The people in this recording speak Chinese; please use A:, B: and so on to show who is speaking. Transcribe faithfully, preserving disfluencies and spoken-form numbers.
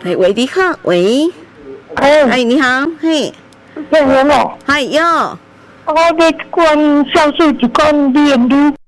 A: 哎，喂，你好，喂，
B: 哎，
A: 哎，你好，嘿，
B: 演员哦，
A: 嗨哟，
B: 我要管销售一管练你。